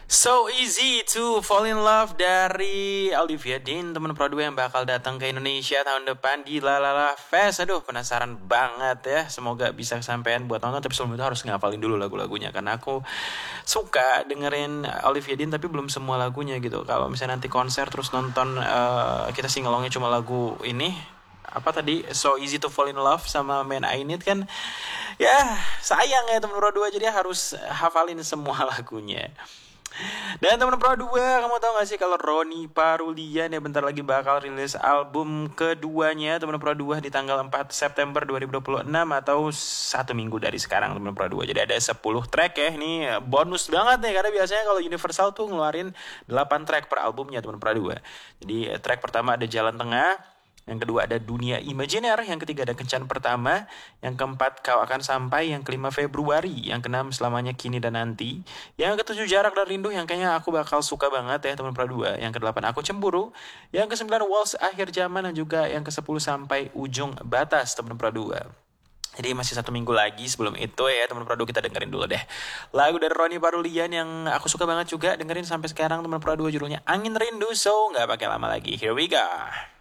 So easy to fall in love dari Olivia Dean, teman Pro 2 yang bakal datang ke Indonesia tahun depan di Lalala Fest. Aduh, penasaran banget ya. Semoga bisa kesampaian buat nonton, tapi sebelum itu harus ngafalin dulu lagu-lagunya karena aku suka dengerin Olivia Dean tapi belum semua lagunya gitu. Kalau misalnya nanti konser terus nonton kita singalongnya cuma lagu ini apa tadi So Easy to Fall in Love sama Man I Need kan ya sayang ya teman Pro 2 jadi harus hafalin semua lagunya. Dan teman Pro 2, kamu tahu gak sih kalau Roni Parulian ya bentar lagi bakal rilis album keduanya teman Pro 2 di tanggal 4 September 2026 atau satu minggu dari sekarang teman Pro 2. Jadi ada 10 track ya, ini bonus banget nih karena biasanya kalau Universal tuh ngeluarin 8 track per albumnya teman Pro 2. Jadi track pertama ada Jalan Tengah, yang kedua ada Dunia Imajiner, yang ketiga ada Kencan Pertama, yang keempat Kau Akan Sampai, yang kelima Februari, yang keenam Selamanya Kini dan Nanti, yang ketujuh Jarak dan Rindu, yang kayaknya aku bakal suka banget ya teman Pradua, yang kedelapan Aku Cemburu, yang kesembilan Waltz Akhir Zaman, dan juga yang ke-10 Sampai Ujung Batas teman Pradua. Jadi masih satu minggu lagi sebelum itu ya teman Pradua, kita dengerin dulu deh lagu dari Roni Parulian yang aku suka banget juga, dengerin sampai sekarang teman Pradua, judulnya Angin Rindu. So nggak pakai lama lagi, here we go.